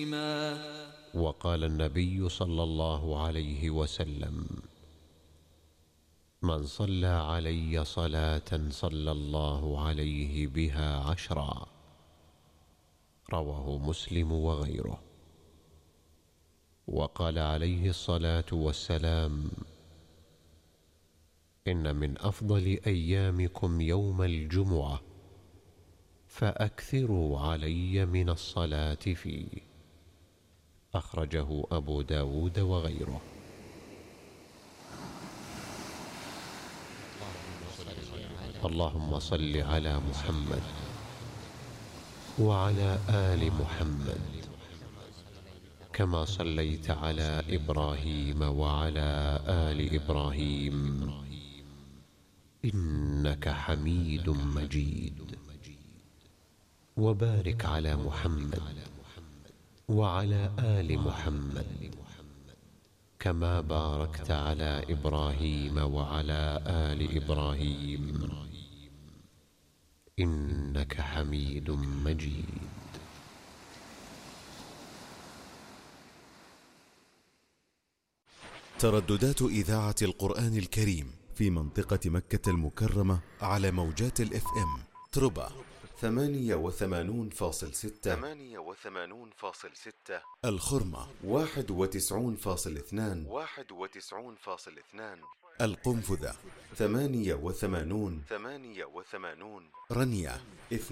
وقال النبي صلى الله عليه وسلم: من صلى علي صلاة صلى الله عليه بها 10. رواه مسلم وغيره. وقال عليه الصلاة والسلام: إن من أفضل أيامكم يوم الجمعة، فأكثروا علي من الصلاة فيه. أخرجه أبو داود وغيره. اللهم صل على محمد وعلى آل محمد كما صليت على إبراهيم وعلى آل إبراهيم إنك حميد مجيد. وبارك على محمد وعلى آل محمد كما باركت على إبراهيم وعلى آل إبراهيم إنك حميد مجيد. ترددات إذاعة القرآن الكريم في منطقة مكة المكرمة على موجات الاف ام تربة 88.6، الخرمة 91.2، القنفذة 88، رنية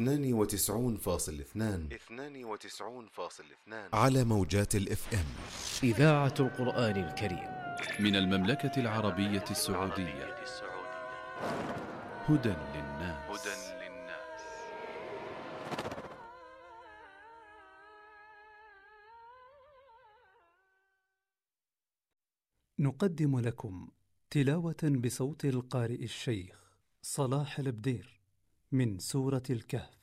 92.2 على موجات الاف ام. إذاعة القرآن الكريم من المملكة العربية السعودية. هدى للناس. نقدم لكم تلاوة بصوت القارئ الشيخ صلاح البدير من سورة الكهف.